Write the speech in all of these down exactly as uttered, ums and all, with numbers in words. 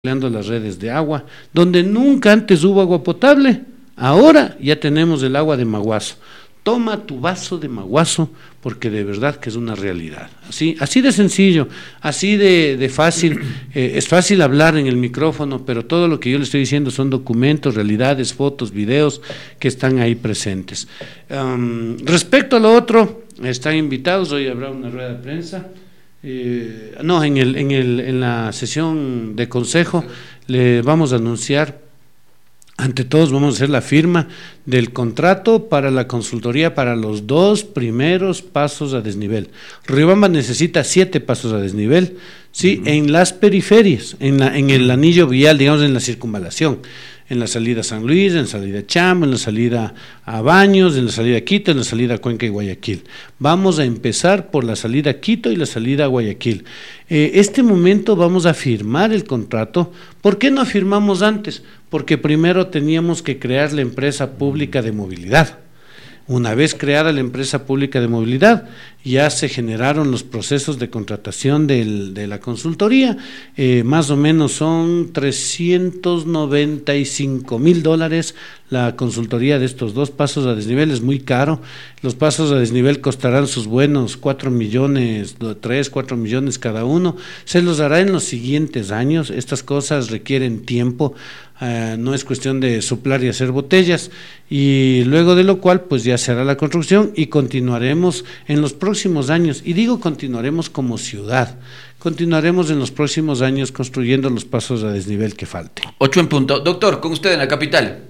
ampliando las redes de agua, donde nunca antes hubo agua potable, ahora ya tenemos el agua de Maguazo. Toma tu vaso de Maguazo, porque de verdad que es una realidad. Así, así de sencillo, así de, de fácil. Eh, es fácil hablar en el micrófono, pero todo lo que yo le estoy diciendo son documentos, realidades, fotos, videos que están ahí presentes. Um, respecto a lo otro, están invitados, hoy habrá una rueda de prensa. Eh, no, en, el, en, el, en la sesión de consejo le vamos a anunciar, ante todos vamos a hacer la firma del contrato para la consultoría para los dos primeros pasos a desnivel. Riobamba necesita siete pasos a desnivel, sí, uh-huh. en las periferias, en, la, en el anillo vial, digamos en la circunvalación, en la salida a San Luis, en la salida a Chambo, en la salida a Baños, en la salida a Quito, en la salida a Cuenca y Guayaquil. Vamos a empezar por la salida a Quito y la salida a Guayaquil. Eh, este momento vamos a firmar el contrato. ¿Por qué no firmamos antes? Porque primero teníamos que crear la empresa pública de movilidad. Una vez creada la empresa pública de movilidad, ya se generaron los procesos de contratación del, de la consultoría, eh, más o menos son trescientos noventa y cinco mil dólares la consultoría de estos dos pasos a desnivel, es muy caro. Los pasos a desnivel costarán sus buenos cuatro millones, tres, cuatro millones cada uno, se los hará en los siguientes años. Estas cosas requieren tiempo. Uh, no es cuestión de soplar y hacer botellas, y luego de lo cual pues ya se hará la construcción y continuaremos en los próximos años, y digo continuaremos como ciudad, continuaremos en los próximos años construyendo los pasos a desnivel que falte. Ocho en punto. Doctor, con usted en la capital.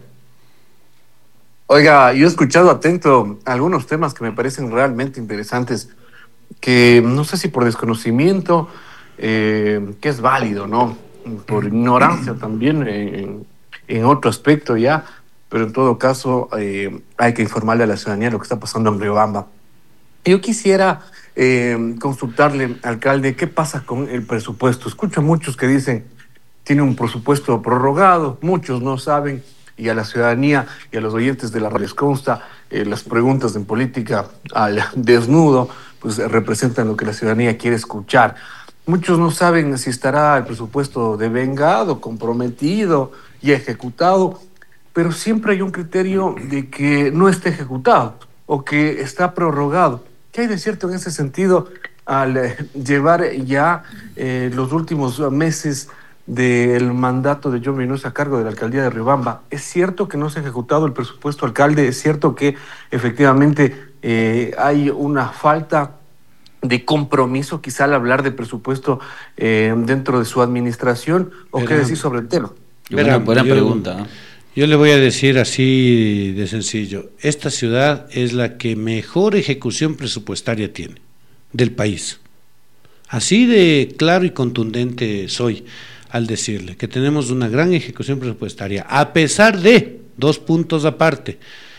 Oiga, yo he escuchado atento algunos temas que me parecen realmente interesantes, que no sé si por desconocimiento, eh, que es válido, ¿no? Por ignorancia también en, en otro aspecto ya, pero en todo caso eh, hay que informarle a la ciudadanía lo que está pasando en Riobamba. Yo quisiera eh, consultarle, alcalde, ¿qué pasa con el presupuesto? Escucho a muchos que dicen, tiene un presupuesto prorrogado, muchos no saben, y a la ciudadanía y a los oyentes de la radio les consta, eh, las preguntas en política al desnudo, pues representan lo que la ciudadanía quiere escuchar. Muchos no saben si estará el presupuesto devengado, comprometido y ejecutado, pero siempre hay un criterio de que no esté ejecutado o que está prorrogado. ¿Qué hay de cierto en ese sentido al eh, llevar ya eh, los últimos meses del mandato de John Vinuesa a cargo de la alcaldía de Riobamba? ¿Es cierto que no se ha ejecutado el presupuesto, alcalde? ¿Es cierto que efectivamente eh, hay una falta de compromiso, quizá al hablar de presupuesto eh, dentro de su administración, o pero, qué decir sobre el tema? Buena, buena yo, pregunta. ¿no? Yo le voy a decir así de sencillo, esta ciudad es la que mejor ejecución presupuestaria tiene del país. Así de claro y contundente soy al decirle que tenemos una gran ejecución presupuestaria, a pesar de, dos puntos aparte,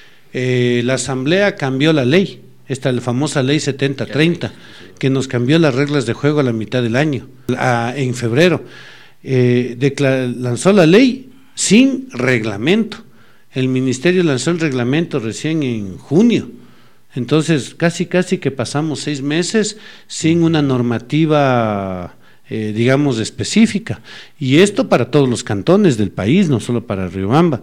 eh, la Asamblea cambió la ley, esta la famosa ley setenta treinta, que nos cambió las reglas de juego a la mitad del año, a, en febrero. Eh, declar, lanzó la ley sin reglamento. El ministerio lanzó el reglamento recién en junio. Entonces, casi casi que pasamos seis meses sin una normativa, eh, digamos, específica. Y esto para todos los cantones del país, no solo para Riobamba.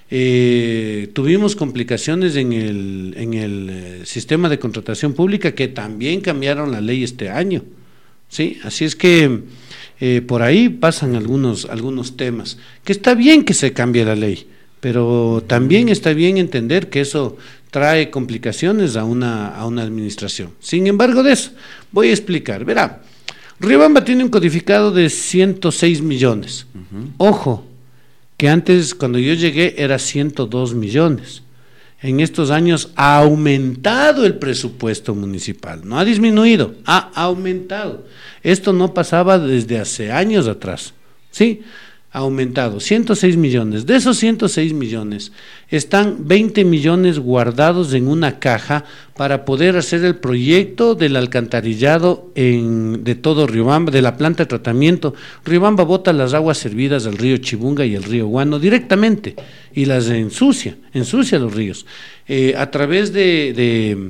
Eh, tuvimos complicaciones en el, en el eh, sistema de contratación pública, que también cambiaron la ley este año, ¿sí? Así es que eh, por ahí pasan algunos, algunos temas, que está bien que se cambie la ley, pero también está bien entender que eso trae complicaciones a una, a una administración. Sin embargo de eso, voy a explicar. Verá, Riobamba tiene un codificado de ciento seis millones, uh-huh. Ojo, que antes cuando yo llegué era ciento dos millones. En estos años ha aumentado el presupuesto municipal, no ha disminuido, ha aumentado. Esto no pasaba desde hace años atrás, ¿sí? Ha aumentado, ciento seis millones. De esos ciento seis millones están veinte millones guardados en una caja para poder hacer el proyecto del alcantarillado en, de todo Riobamba, de la planta de tratamiento. Riobamba bota las aguas servidas al río Chibunga y el río Guano directamente y las ensucia, ensucia los ríos. Eh, a través de, de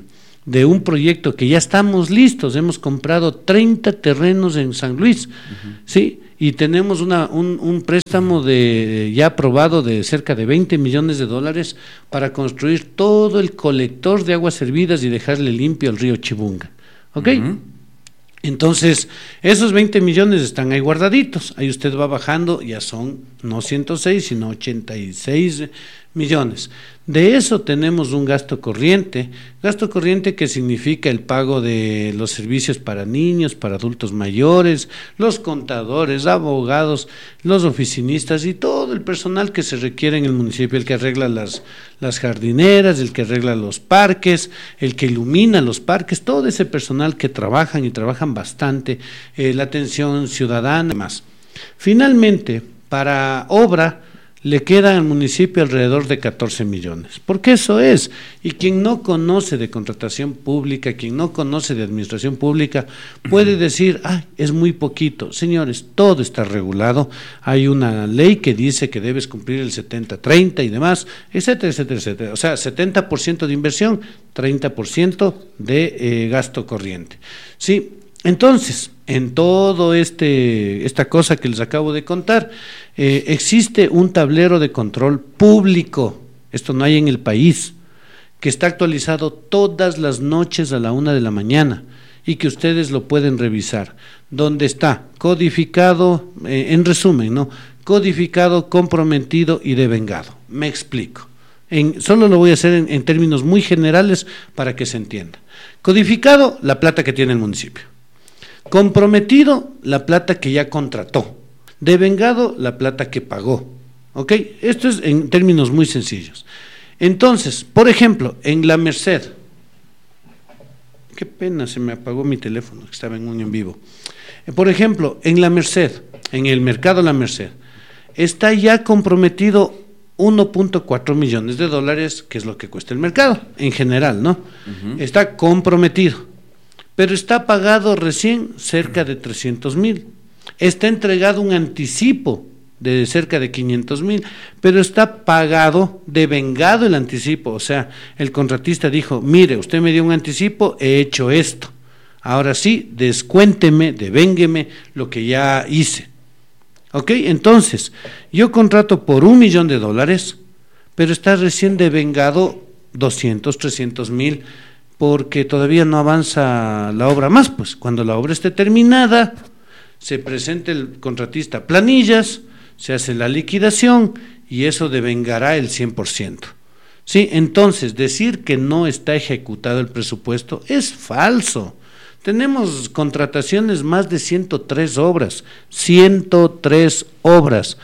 de un proyecto que ya estamos listos, hemos comprado treinta terrenos en San Luis, uh-huh. ¿sí? Y tenemos una, un, un préstamo de ya aprobado de cerca de veinte millones de dólares para construir todo el colector de aguas servidas y dejarle limpio al río Chibunga, ¿ok? Uh-huh. Entonces, esos veinte millones están ahí guardaditos, ahí usted va bajando, ya son no ciento seis, sino ochenta y seis millones. De eso tenemos un gasto corriente, gasto corriente que significa el pago de los servicios para niños, para adultos mayores, los contadores, abogados, los oficinistas y todo el personal que se requiere en el municipio, el que arregla las, las jardineras, el que arregla los parques, el que ilumina los parques, todo ese personal que trabajan y trabajan bastante, eh, la atención ciudadana y demás. Finalmente, para obra, le queda al municipio alrededor de catorce millones, porque eso es, y quien no conoce de contratación pública, quien no conoce de administración pública, puede decir, ah, es muy poquito. Señores, todo está regulado, hay una ley que dice que debes cumplir el setenta treinta y demás, etcétera, etcétera, etcétera, o sea, setenta por ciento de inversión, treinta por ciento de eh, gasto corriente, ¿sí? Entonces, en todo este esta cosa que les acabo de contar, eh, existe un tablero de control público, esto no hay en el país, que está actualizado todas las noches a la una de la mañana y que ustedes lo pueden revisar, donde está codificado, eh, en resumen, ¿no? Codificado, comprometido y devengado. Me explico. En, solo lo voy a hacer en, en términos muy generales para que se entienda. Codificado, la plata que tiene el municipio. Comprometido, la plata que ya contrató. Devengado, la plata que pagó. ¿Ok? Esto es en términos muy sencillos. Entonces, por ejemplo, en La Merced, qué pena, se me apagó mi teléfono, que estaba en un en vivo. Por ejemplo, en La Merced, en el mercado La Merced, está ya comprometido uno punto cuatro millones de dólares, que es lo que cuesta el mercado, en general, ¿no? Uh-huh. Está comprometido. Pero está pagado recién cerca de trescientos mil. Está entregado un anticipo de cerca de quinientos mil, pero está pagado, devengado el anticipo. O sea, el contratista dijo, mire, usted me dio un anticipo, he hecho esto. Ahora sí, descuénteme, devéngueme lo que ya hice. ¿Ok? Entonces, yo contrato por un millón de dólares, pero está recién devengado doscientos, trescientos mil, porque todavía no avanza la obra más. Pues cuando la obra esté terminada, se presenta el contratista planillas, se hace la liquidación y eso devengará el cien por ciento. ¿Sí? Entonces, decir que no está ejecutado el presupuesto es falso. Tenemos contrataciones más de ciento tres obras, ciento tres obras,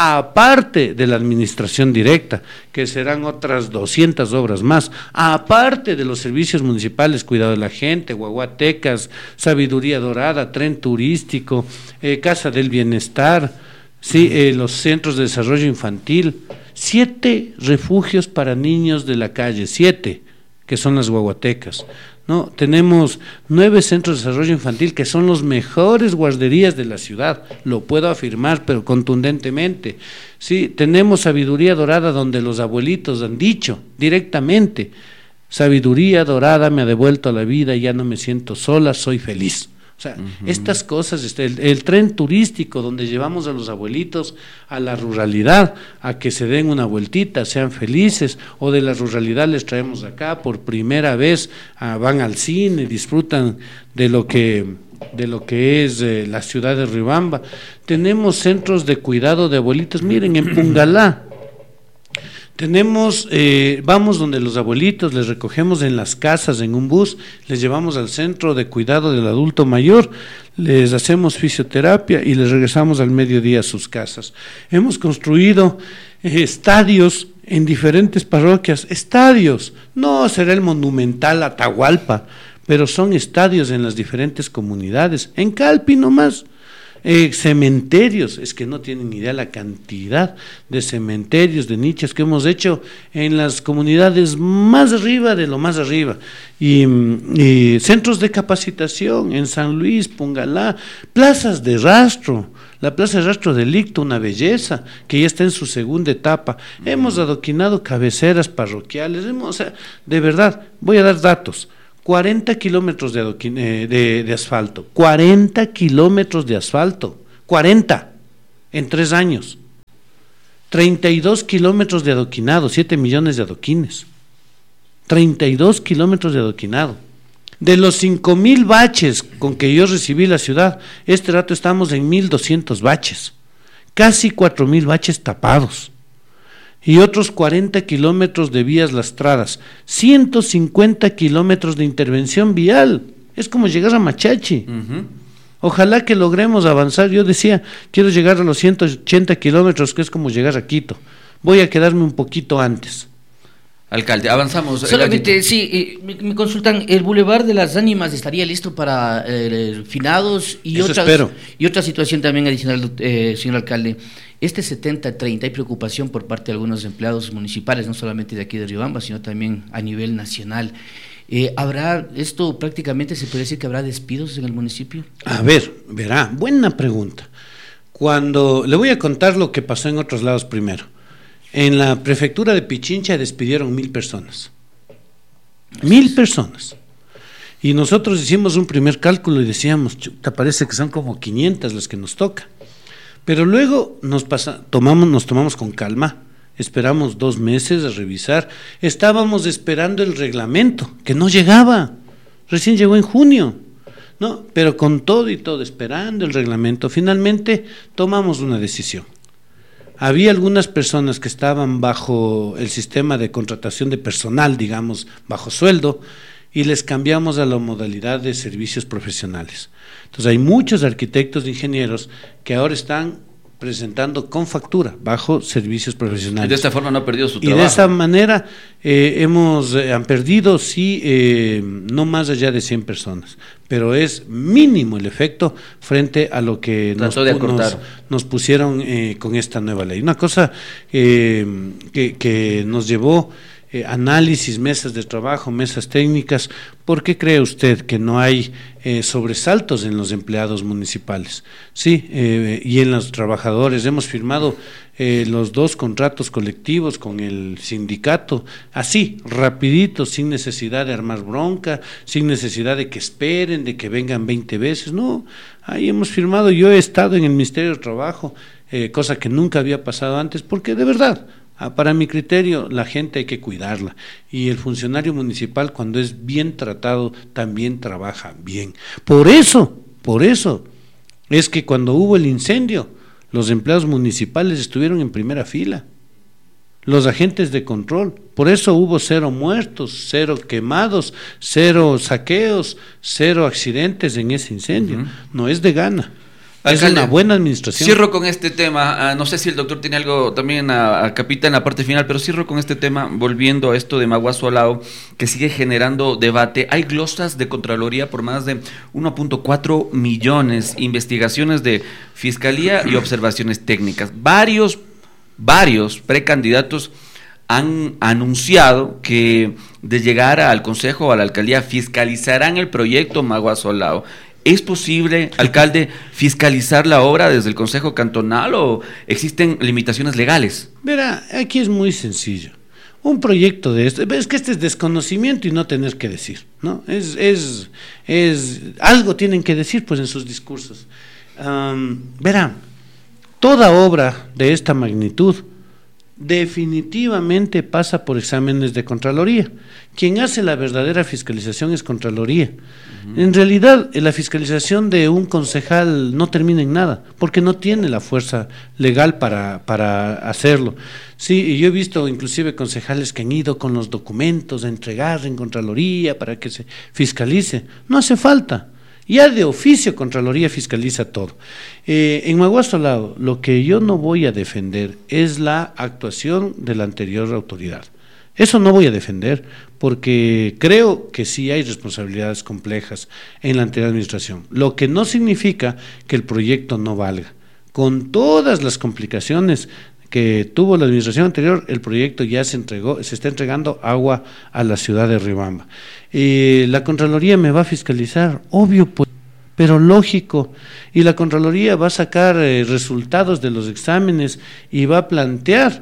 aparte de la administración directa, que serán otras doscientas obras más, aparte de los servicios municipales, cuidado de la gente, guaguatecas, sabiduría dorada, tren turístico, eh, casa del bienestar, sí, eh, los centros de desarrollo infantil, siete refugios para niños de la calle, siete, que son las guaguatecas. No, tenemos nueve centros de desarrollo infantil que son los mejores guarderías de la ciudad, lo puedo afirmar, pero contundentemente. Sí, tenemos sabiduría dorada donde los abuelitos han dicho directamente, sabiduría dorada me ha devuelto a la vida, ya no me siento sola, soy feliz. O sea, uh-huh. Estas cosas, el, el tren turístico donde llevamos a los abuelitos a la ruralidad, a que se den una vueltita, sean felices, o de la ruralidad les traemos acá por primera vez, ah, van al cine, disfrutan de lo que, de lo que es eh, la ciudad de Riobamba. Tenemos centros de cuidado de abuelitos, miren, en Pungalá. Tenemos, eh, vamos donde los abuelitos, les recogemos en las casas en un bus, les llevamos al centro de cuidado del adulto mayor, les hacemos fisioterapia y les regresamos al mediodía a sus casas. Hemos construido eh, estadios en diferentes parroquias, estadios, no será el monumental Atahualpa, pero son estadios en las diferentes comunidades, en Calpi nomás. Eh, cementerios, es que no tienen ni idea la cantidad de cementerios, de nichos que hemos hecho en las comunidades más arriba de lo más arriba, y, y centros de capacitación en San Luis, Pungalá, plazas de rastro, la plaza de rastro del Icto, una belleza, que ya está en su segunda etapa, hemos adoquinado cabeceras parroquiales, hemos, o sea, de verdad, voy a dar datos. cuarenta kilómetros de, adoquin, eh, de, de asfalto, cuarenta kilómetros de asfalto, cuarenta en tres años, treinta y dos kilómetros de adoquinado, siete millones de adoquines, treinta y dos kilómetros de adoquinado. De los cinco mil baches con que yo recibí la ciudad, este rato estamos en mil doscientos baches, casi cuatro mil baches tapados, y otros cuarenta kilómetros de vías lastradas, ciento cincuenta kilómetros de intervención vial. Es como llegar a Machachi. Uh-huh. Ojalá que logremos avanzar. Yo decía, quiero llegar a los ciento ochenta kilómetros, que es como llegar a Quito. Voy a quedarme un poquito antes. Alcalde, avanzamos. Solamente, sí, eh, me, me consultan, ¿el Boulevard de las Ánimas estaría listo para eh, finados? Y Eso otras, espero. Y otra situación también adicional, eh, señor alcalde. Este setenta treinta, hay preocupación por parte de algunos empleados municipales, no solamente de aquí de Riobamba, sino también a nivel nacional. Eh, ¿Habrá, esto prácticamente se puede decir que habrá despidos en el municipio? A ver, verá, buena pregunta. Cuando, le voy a contar lo que pasó en otros lados primero. En la prefectura de Pichincha despidieron mil personas. Mil personas. Y nosotros hicimos un primer cálculo y decíamos, chuta, parece que son como quinientas las que nos toca. Pero luego nos pasa, tomamos, nos tomamos con calma, esperamos dos meses a revisar, estábamos esperando el reglamento, que no llegaba, recién llegó en junio, ¿no? Pero con todo y todo, esperando el reglamento, finalmente tomamos una decisión. Había algunas personas que estaban bajo el sistema de contratación de personal, digamos, bajo sueldo, y les cambiamos a la modalidad de servicios profesionales. Entonces hay muchos arquitectos e ingenieros que ahora están presentando con factura, bajo servicios profesionales. Y de esta forma no ha perdido su y trabajo. Y de esta manera eh, hemos, eh, han perdido, sí, eh, no más allá de cien personas, pero es mínimo el efecto frente a lo que nos, nos, nos pusieron eh, con esta nueva ley. Una cosa eh, que, que nos llevó Eh, análisis, mesas de trabajo, mesas técnicas. ¿Por qué cree usted que no hay eh, sobresaltos en los empleados municipales? Sí, eh, y en los trabajadores. Hemos firmado eh, los dos contratos colectivos con el sindicato, así, rapidito, sin necesidad de armar bronca, sin necesidad de que esperen, de que vengan veinte veces. No, ahí hemos firmado. Yo he estado en el Ministerio de Trabajo, eh, cosa que nunca había pasado antes, porque de verdad, para mi criterio, la gente hay que cuidarla, y el funcionario municipal, cuando es bien tratado, también trabaja bien. Por eso, por eso, es que cuando hubo el incendio, los empleados municipales estuvieron en primera fila, los agentes de control. Por eso hubo cero muertos, cero quemados, cero saqueos, cero accidentes en ese incendio. Uh-huh. No es de gana. Alcalde, es una buena administración. Cierro con este tema, uh, no sé si el doctor tiene algo también a, a Capita en la parte final, pero cierro con este tema, volviendo a esto de Maguazo Alao, que sigue generando debate. Hay glosas de Contraloría por más de uno punto cuatro millones, investigaciones de Fiscalía y observaciones técnicas. Varios, varios precandidatos han anunciado que de llegar al Consejo o a la Alcaldía fiscalizarán el proyecto Maguazo Alao. ¿Es posible, alcalde, fiscalizar la obra desde el Consejo Cantonal o existen limitaciones legales? Verá, aquí es muy sencillo. Un proyecto de esto, es que este es desconocimiento y no tener que decir, ¿no? Es, es, es algo tienen que decir, pues, en sus discursos. Um, verá, toda obra de esta magnitud definitivamente pasa por exámenes de Contraloría. Quien hace la verdadera fiscalización es Contraloría. Uh-huh. En realidad, la fiscalización de un concejal no termina en nada, porque no tiene la fuerza legal para, para hacerlo. Sí, y yo he visto inclusive concejales que han ido con los documentos a entregar en Contraloría para que se fiscalice. No hace falta. Ya de oficio Contraloría fiscaliza todo. Eh, en Maguazo Alao, lo que yo no voy a defender es la actuación de la anterior autoridad. Eso no voy a defender, porque creo que sí hay responsabilidades complejas en la anterior administración, lo que no significa que el proyecto no valga. Con todas las complicaciones que tuvo la administración anterior, el proyecto ya se entregó, se está entregando agua a la ciudad de Riobamba. Eh, la Contraloría me va a fiscalizar, obvio, pues, pero lógico, y la Contraloría va a sacar eh, resultados de los exámenes y va a plantear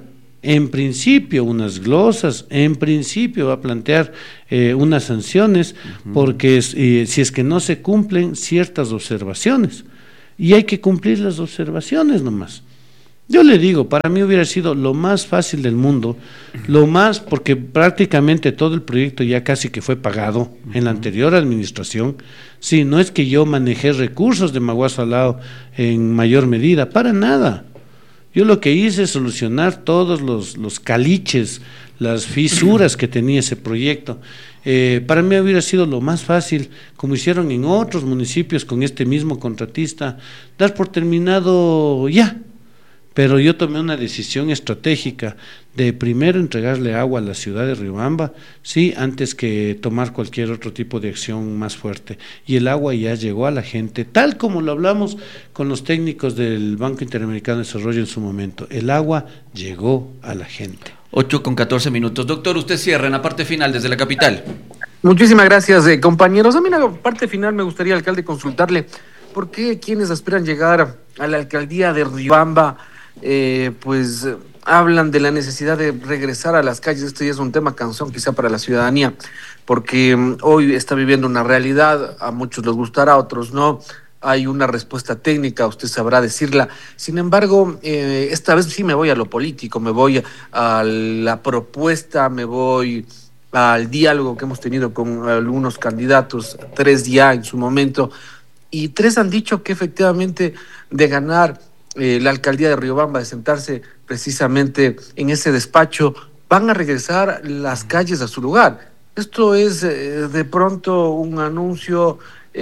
en principio unas glosas, en principio va a plantear eh, unas sanciones, uh-huh. porque es, eh, si es que no se cumplen ciertas observaciones, y hay que cumplir las observaciones nomás. Yo le digo, para mí hubiera sido lo más fácil del mundo, lo más, porque prácticamente todo el proyecto ya casi que fue pagado en la anterior administración. Sí, no es que yo manejé recursos de Maguazo Alao en mayor medida, para nada. Yo lo que hice es solucionar todos los, los caliches, las fisuras que tenía ese proyecto. Eh, para mí hubiera sido lo más fácil, como hicieron en otros municipios con este mismo contratista, dar por terminado ya. Pero yo tomé una decisión estratégica de primero entregarle agua a la ciudad de Riobamba, sí, antes que tomar cualquier otro tipo de acción más fuerte. Y el agua ya llegó a la gente, tal como lo hablamos con los técnicos del Banco Interamericano de Desarrollo en su momento. El agua llegó a la gente. ocho con catorce minutos. Doctor, usted cierra en la parte final desde la capital. Muchísimas gracias, eh, compañeros. A mí en la parte final me gustaría, alcalde, consultarle por qué quienes aspiran llegar a la alcaldía de Riobamba Eh, pues eh, hablan de la necesidad de regresar a las calles. Esto ya es un tema cansón quizá para la ciudadanía, porque um, hoy está viviendo una realidad, a muchos les gustará, a otros no, hay una respuesta técnica, usted sabrá decirla. Sin embargo, eh, esta vez sí me voy a lo político, me voy a la propuesta, me voy al diálogo que hemos tenido con algunos candidatos, tres ya en su momento, y tres han dicho que efectivamente de ganar Eh, la alcaldía de Riobamba, de sentarse precisamente en ese despacho, van a regresar las calles a su lugar. Esto es eh, de pronto un anuncio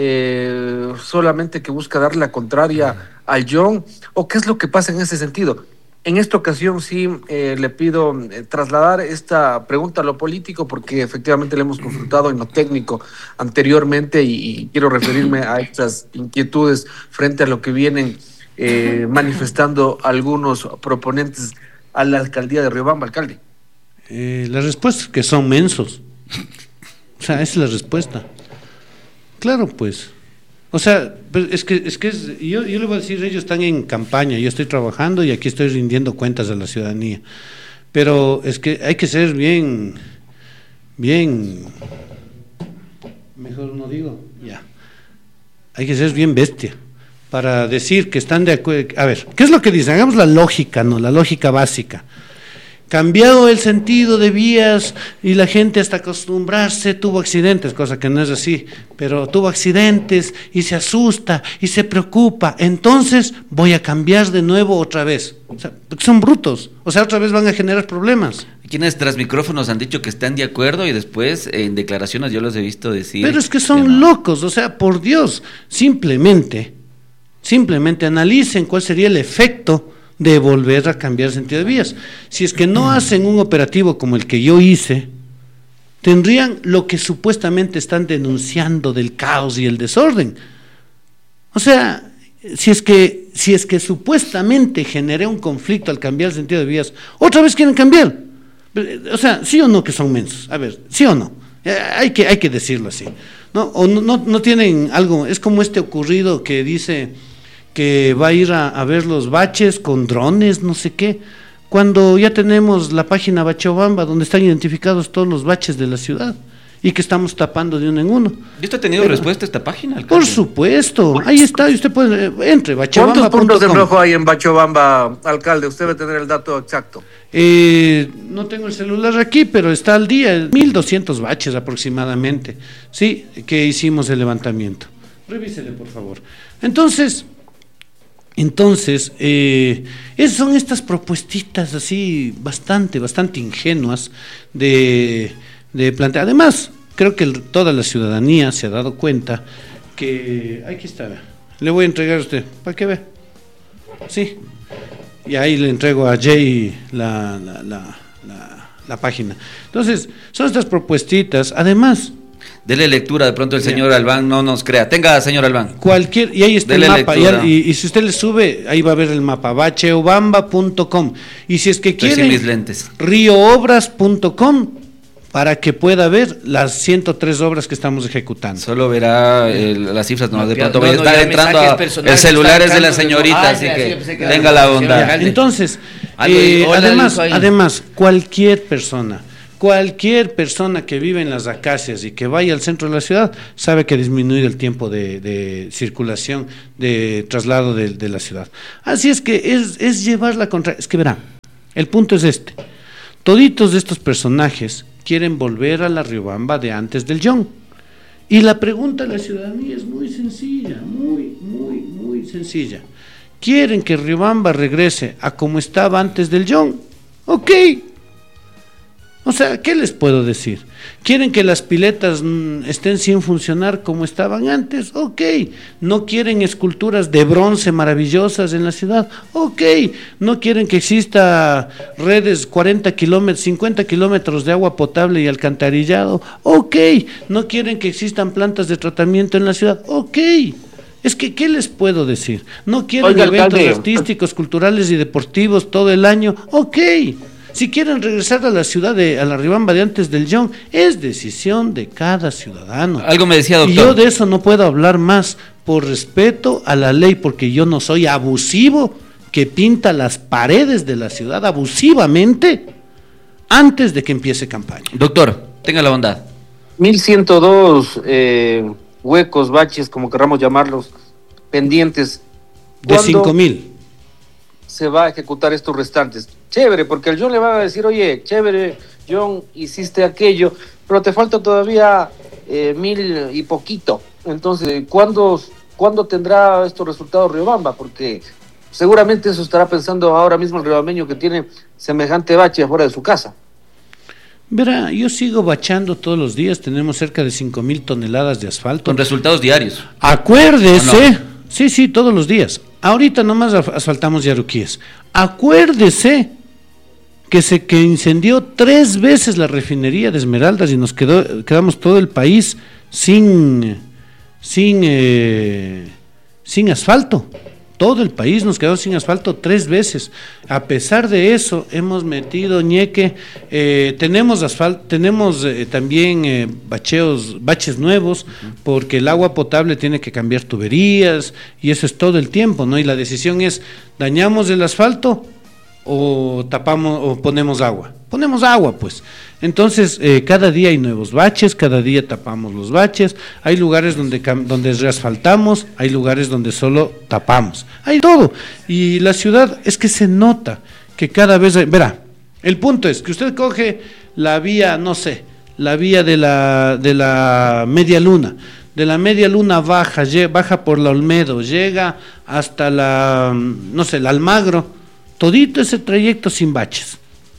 eh, solamente que busca darle la contraria al John, o qué es lo que pasa en ese sentido. En esta ocasión sí eh, le pido eh, trasladar esta pregunta a lo político, porque efectivamente le hemos consultado en lo técnico anteriormente, y, y quiero referirme a estas inquietudes frente a lo que vienen Eh, manifestando algunos proponentes a la alcaldía de Riobamba, alcalde. Eh, la respuesta es que son mensos. O sea, esa es la respuesta. Claro, pues. O sea, es que es que es, yo, yo le voy a decir, ellos están en campaña, yo estoy trabajando y aquí estoy rindiendo cuentas a la ciudadanía. Pero es que hay que ser bien, bien, mejor no digo, ya. Hay que ser bien bestia para decir que están de acuerdo. A ver, ¿qué es lo que dicen? Hagamos la lógica, ¿no? La lógica básica. Cambiado el sentido de vías y la gente hasta acostumbrarse tuvo accidentes, cosa que no es así, pero tuvo accidentes y se asusta y se preocupa, entonces voy a cambiar de nuevo otra vez. O sea, son brutos, o sea, otra vez van a generar problemas. Quienes tras micrófonos han dicho que están de acuerdo y después en declaraciones yo los he visto decir... Pero es que son que no. locos, o sea, por Dios, simplemente... Simplemente analicen cuál sería el efecto de volver a cambiar sentido de vías. Si es que no hacen un operativo como el que yo hice, tendrían lo que supuestamente están denunciando del caos y el desorden. O sea, si es que, si es que supuestamente generé un conflicto al cambiar el sentido de vías, otra vez quieren cambiar. O sea, sí o no que son mensos. A ver, sí o no. Hay que, hay que decirlo así. No, o no, no, no tienen algo, es como este ocurrido que dice que va a ir a, a ver los baches con drones, no sé qué, cuando ya tenemos la página Bachobamba donde están identificados todos los baches de la ciudad y que estamos tapando de uno en uno. ¿Y usted ha tenido Pero, respuesta a esta página, alcalde? Por supuesto, ahí está, y usted puede, entre Bachobamba. ¿Cuántos puntos de rojo hay en Bachobamba, alcalde? Usted debe tener el dato exacto. Eh, no tengo el celular aquí, pero está al día, mil doscientos baches aproximadamente, sí, que hicimos el levantamiento. Revísele, por favor. Entonces, entonces, eh, es, son estas propuestitas así bastante, bastante ingenuas de, de plantear. Además, creo que el, toda la ciudadanía se ha dado cuenta que, aquí está, le voy a entregar a usted, para que vea, sí. Y ahí le entrego a Jay la, la, la, la, la página. Entonces, son estas propuestitas. Además, dele lectura, de pronto el señor Bien. Albán no nos crea. Tenga, señor Albán. Cualquier, y ahí está Dele el mapa. Y, y, y si usted le sube, ahí va a ver el mapa, bachobamba punto com. Y si es que quiere, mis lentes. rioobras punto com, para que pueda ver las ciento tres obras que estamos ejecutando. Solo verá el, las cifras, no, no de pronto no, va a estar no, entrando a, el celular es de la señorita, ah, así que tenga la onda. Entonces, Eh, además, además, cualquier persona, cualquier persona que vive en las acacias y que vaya al centro de la ciudad sabe que ha disminuido el tiempo de, de circulación, de traslado de, de la ciudad. Así es que es, es llevar la contra... Es que verán, el punto es este. Toditos de estos personajes quieren volver a la Riobamba de antes del John. Y la pregunta de la ciudadanía es muy sencilla, muy, muy, muy sencilla. ¿Quieren que Riobamba regrese a como estaba antes del John? Ok. O sea, ¿qué les puedo decir? ¿Quieren que las piletas mmm, estén sin funcionar como estaban antes? Ok. ¿No quieren esculturas de bronce maravillosas en la ciudad? Ok. ¿No quieren que exista redes cuarenta kilómetros, cincuenta kilómetros de agua potable y alcantarillado? Ok. ¿No quieren que existan plantas de tratamiento en la ciudad? Ok. Es que, ¿qué les puedo decir? ¿No quieren Oiga, eventos alcalde. artísticos, culturales y deportivos todo el año? Ok. Si quieren regresar a la ciudad de, a la Riobamba de antes del John, es decisión de cada ciudadano. Algo me decía, doctor. Y yo de eso no puedo hablar más, por respeto a la ley, porque yo no soy abusivo que pinta las paredes de la ciudad abusivamente antes de que empiece campaña. Doctor, tenga la bondad. mil ciento dos eh, huecos, baches, como querramos llamarlos, pendientes. De cinco mil. Se va a ejecutar estos restantes. Chévere, porque el John le va a decir, oye, chévere, John, hiciste aquello, pero te falta todavía eh, mil y poquito. Entonces, ¿cuándo, ¿cuándo tendrá estos resultados Riobamba? Porque seguramente eso estará pensando ahora mismo el riobambeño que tiene semejante bache afuera de su casa. Verá, yo sigo bachando todos los días, tenemos cerca de cinco mil toneladas de asfalto. Con resultados diarios. Acuérdese, no? sí, sí, todos los días. Ahorita nomás asfaltamos Yaruquíes. Acuérdese que se que incendió tres veces la refinería de Esmeraldas y nos quedó quedamos todo el país sin sin eh, sin asfalto. Todo el país nos quedó sin asfalto tres veces. A pesar de eso, hemos metido ñeque, eh, tenemos asfalto, tenemos eh, también eh, bacheos, baches nuevos, porque el agua potable tiene que cambiar tuberías, y eso es todo el tiempo, ¿no? Y la decisión es, ¿dañamos el asfalto o tapamos o ponemos agua? Ponemos agua, pues. Entonces, eh, cada día hay nuevos baches, cada día tapamos los baches, hay lugares donde, donde reasfaltamos, hay lugares donde solo tapamos, hay todo. Y la ciudad es que se nota que cada vez hay, verá, el punto es que usted coge la vía, no sé, la vía de la, de la Media Luna, de la Media Luna baja, baja por la Olmedo, llega hasta la, no sé, la Almagro, todito ese trayecto sin baches.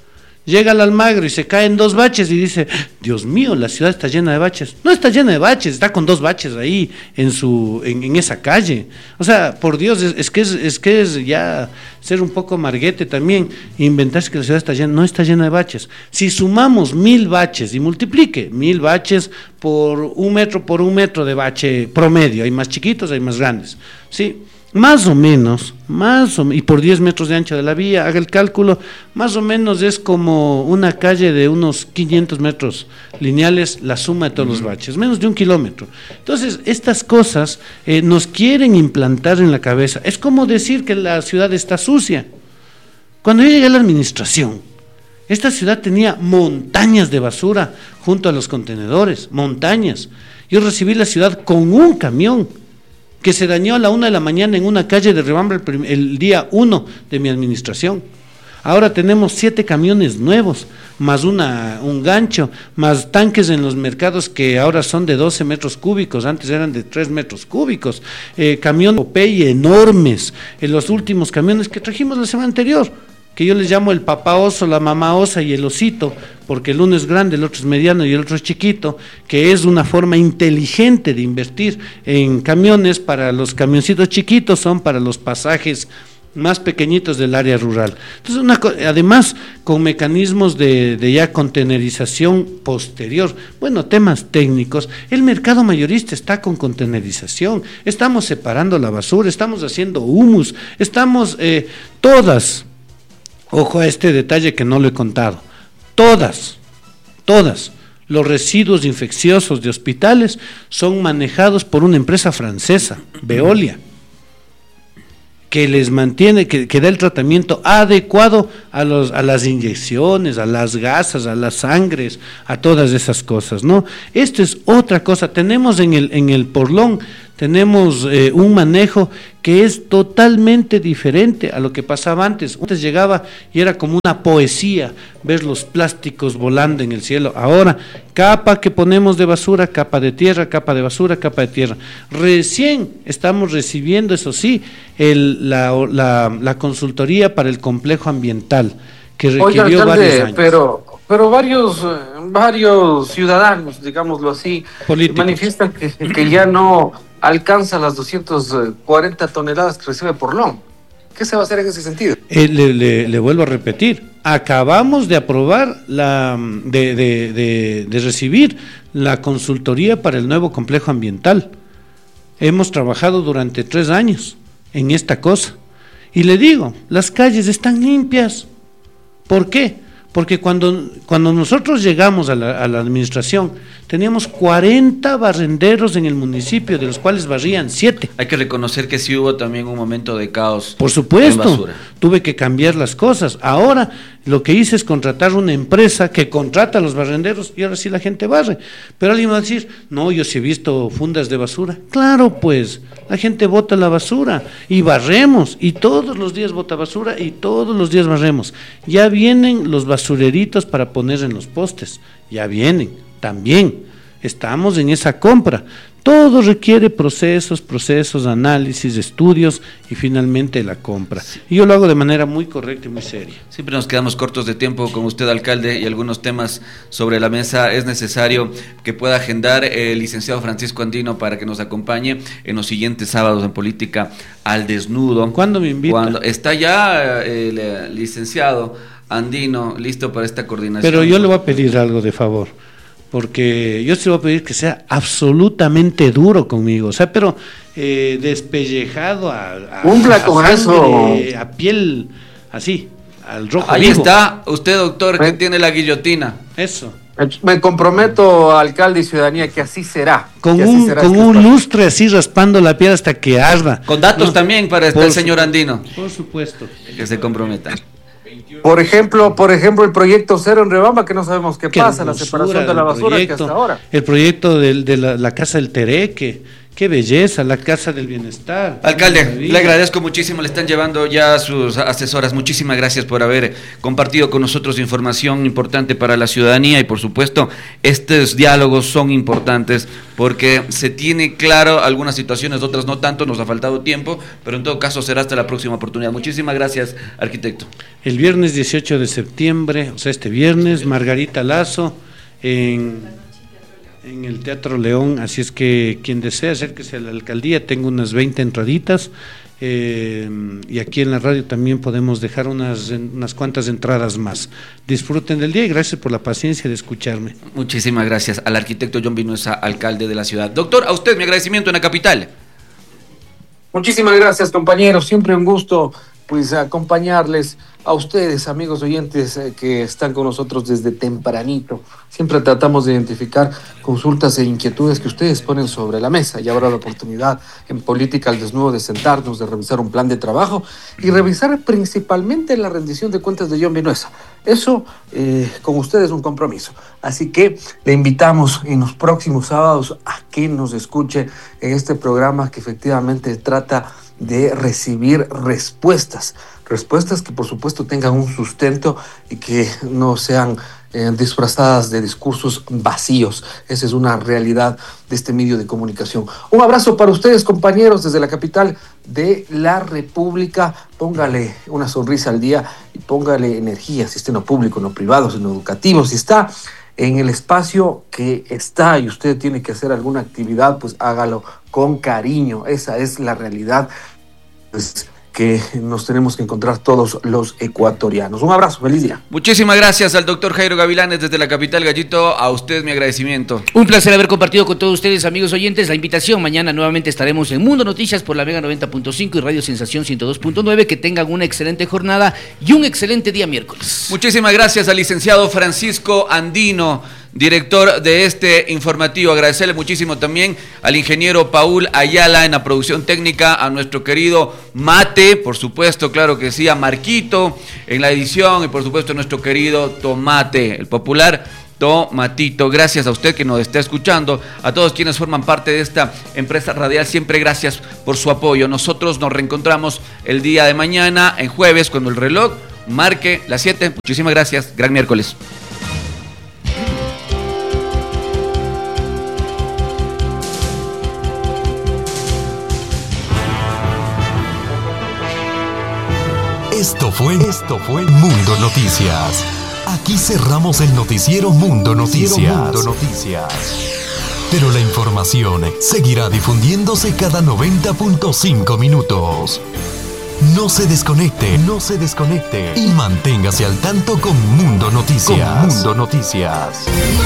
Llega al Almagro y se caen dos baches y dice, Dios mío, la ciudad está llena de baches. No está llena de baches, está con dos baches ahí en su en, en esa calle. O sea, por Dios, es, es que es, es que es ya ser un poco marguete también, inventarse que la ciudad está llena, no está llena de baches. Si sumamos mil baches y multiplique mil baches por un metro por un metro de bache promedio, hay más chiquitos, hay más grandes, ¿sí? Más o menos, más o, y por diez metros de ancho de la vía, haga el cálculo, más o menos es como una calle de unos quinientos metros lineales, la suma de todos los baches, menos de un kilómetro. Entonces, estas cosas eh, nos quieren implantar en la cabeza. Es como decir que la ciudad está sucia. Cuando yo llegué a la administración, esta ciudad tenía montañas de basura junto a los contenedores, montañas. Yo recibí la ciudad con un camión que se dañó a la una de la mañana en una calle de Riobamba el, el día uno de mi administración. Ahora tenemos siete camiones nuevos, más una, un gancho, más tanques en los mercados que ahora son de doce metros cúbicos, antes eran de tres metros cúbicos, eh, camiones Popeye enormes, en los últimos camiones que trajimos la semana anterior, que yo les llamo el papá oso, la mamá osa y el osito, porque el uno es grande, el otro es mediano y el otro es chiquito, que es una forma inteligente de invertir en camiones. Para los camioncitos chiquitos son para los pasajes más pequeñitos del área rural. Entonces, una, además, con mecanismos de, de ya contenerización posterior, bueno, temas técnicos, el mercado mayorista está con contenerización, estamos separando la basura, estamos haciendo humus, estamos eh, todas, ojo a este detalle que no lo he contado, todas, todas los residuos infecciosos de hospitales son manejados por una empresa francesa, Veolia. que les mantiene, que, que da el tratamiento adecuado a los a las inyecciones, a las gasas, a las sangres, a todas esas cosas, ¿no? Esto es otra cosa. Tenemos en el en el Porlón tenemos eh, un manejo que es totalmente diferente a lo que pasaba antes. Antes llegaba y era como una poesía ver los plásticos volando en el cielo. Ahora, capa que ponemos de basura, capa de tierra, capa de basura, capa de tierra. Recién estamos recibiendo, eso sí, el, la, la, la consultoría para el complejo ambiental, que requirió Oiga, alcalde, varios años. Pero, pero varios, varios ciudadanos, digámoslo así, Políticos. manifiestan que, que ya no alcanza las doscientas cuarenta toneladas que recibe Porlón. ¿Qué se va a hacer en ese sentido? Eh, le, le, le vuelvo a repetir, acabamos de aprobar, la de, de, de, de recibir la consultoría para el nuevo complejo ambiental. Hemos trabajado durante tres años en esta cosa. Y le digo, las calles están limpias. ¿Por qué? Porque cuando, cuando nosotros llegamos a la, a la administración, teníamos cuarenta barrenderos en el municipio, de los cuales barrían siete. Hay que reconocer que sí hubo también un momento de caos. Por en supuesto, basura. tuve que cambiar las cosas. Ahora lo que hice es contratar una empresa que contrata a los barrenderos y ahora sí la gente barre. Pero alguien va a decir, no, yo sí he visto fundas de basura. Claro, pues, la gente bota la basura y barremos, y todos los días bota basura y todos los días barremos. Ya vienen los basureritos para poner en los postes, ya vienen, también. Estamos en esa compra. Todo requiere procesos, procesos, análisis, estudios y finalmente la compra. Y yo lo hago de manera muy correcta y muy seria. Siempre nos quedamos cortos de tiempo con usted, alcalde, y algunos temas sobre la mesa. Es necesario que pueda agendar el licenciado Francisco Andino para que nos acompañe en los siguientes sábados en Política al Desnudo. ¿Cuándo me invita? Cuando está ya el, el licenciado Andino listo para esta coordinación. Pero yo le voy a pedir algo de favor, porque yo se lo voy a pedir que sea absolutamente duro conmigo, o sea, pero eh, despellejado a, a, Cumpla a con sangre, eso. a piel, así, al rojo Ahí vivo. está, usted, doctor, que ¿Eh? tiene la guillotina. Eso, Me comprometo, alcalde y ciudadanía, que así será. con que así un, será con este un espacio. lustre así raspando la piel hasta que arda. Con datos No, también para por el su- señor Andino, Por supuesto. que se comprometa. Por ejemplo, por ejemplo, el proyecto Cero en Rebamba, que no sabemos qué, Qué pasa, la hermosura separación de del la basura que proyecto, hasta ahora. el proyecto del- de la, la Casa del Tereque, qué belleza, la Casa del Bienestar. Alcalde, Maravilla. le agradezco muchísimo, le están llevando ya sus asesoras. Muchísimas gracias por haber compartido con nosotros información importante para la ciudadanía y por supuesto estos diálogos son importantes porque se tiene claro algunas situaciones, otras no tanto, nos ha faltado tiempo, pero en todo caso será hasta la próxima oportunidad. Muchísimas gracias, arquitecto. El viernes dieciocho de septiembre, o sea, este viernes, Margarita Lazo en, en el Teatro León, así es que quien desea acérquese a la alcaldía, tengo unas veinte entraditas, eh, y aquí en la radio también podemos dejar unas, unas cuantas entradas más. Disfruten del día y gracias por la paciencia de escucharme. Muchísimas gracias al arquitecto John Vinuesa, alcalde de la ciudad. Doctor, a usted mi agradecimiento en la capital. Muchísimas gracias, compañeros. Siempre un gusto pues acompañarles a ustedes, amigos oyentes eh, que están con nosotros desde tempranito. Siempre tratamos de identificar consultas e inquietudes que ustedes ponen sobre la mesa. Ya habrá la oportunidad en Política al Desnudo de sentarnos, de revisar un plan de trabajo y revisar principalmente la rendición de cuentas de John Vinuesa. Eso eh, con ustedes es un compromiso. Así que le invitamos en los próximos sábados a que nos escuche en este programa que efectivamente trata de recibir respuestas, respuestas que por supuesto tengan un sustento y que no sean eh, disfrazadas de discursos vacíos. Esa es una realidad de este medio de comunicación. Un abrazo para ustedes, compañeros, desde la capital de la República. Póngale una sonrisa al día y póngale energía, si está en lo público, en lo privado, en lo educativo, si está en el espacio que está y usted tiene que hacer alguna actividad, pues hágalo con cariño. Esa es la realidad pues, que nos tenemos que encontrar todos los ecuatorianos. Un abrazo, feliz día. Muchísimas gracias al doctor Jairo Gavilanes desde la capital, Gallito. A usted mi agradecimiento. Un placer haber compartido con todos ustedes, amigos oyentes, la invitación. Mañana nuevamente estaremos en Mundo Noticias por la Mega noventa punto cinco y Radio Sensación ciento dos punto nueve. Que tengan una excelente jornada y un excelente día miércoles. Muchísimas gracias al licenciado Francisco Andino director de este informativo. Agradecerle muchísimo también al ingeniero Paul Ayala en la producción técnica, a nuestro querido Mate, por supuesto, claro que sí, a Marquito en la edición y por supuesto a nuestro querido Tomate, el popular Tomatito. Gracias a usted que nos está escuchando, a todos quienes forman parte de esta empresa radial, siempre gracias por su apoyo. Nosotros nos reencontramos el día de mañana, en jueves, cuando el reloj marque las siete. Muchísimas gracias, gran miércoles. Esto fue, esto fue Mundo Noticias. Aquí cerramos el noticiero Mundo Noticias. Mundo Noticias. Pero la información seguirá difundiéndose cada noventa punto cinco minutos. No se desconecte, no se desconecte y manténgase al tanto con Mundo Noticias. Con Mundo Noticias.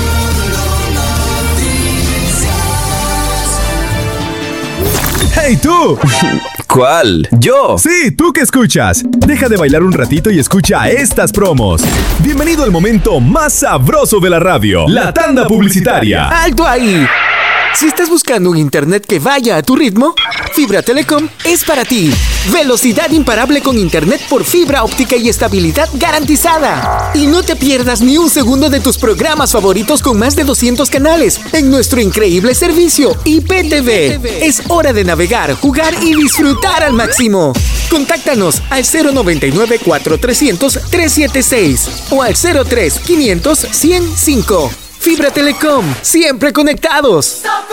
¡Hey tú! ¿Cuál? ¿Yo? Sí, tú que escuchas. Deja de bailar un ratito y escucha estas promos. Bienvenido al momento más sabroso de la radio, la tanda publicitaria. ¡Alto ahí! Si estás buscando un internet que vaya a tu ritmo, Fibra Telecom es para ti. Velocidad imparable con internet por fibra óptica y estabilidad garantizada. Y no te pierdas ni un segundo de tus programas favoritos con más de doscientos canales en nuestro increíble servicio I P T V. Es hora de navegar, jugar y disfrutar al máximo. Contáctanos al cero noventa y nueve, cuatro trescientos, trescientos setenta y seis o al cero tres, quinientos, cien, cinco. Fibra Telecom, siempre conectados.